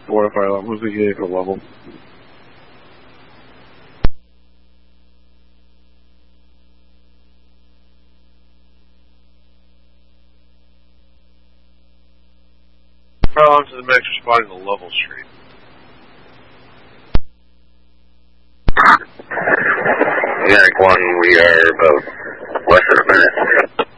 Fortify level. What's the vehicle level? How long to the max responding to level street? Medic 1, we are about less than a minute.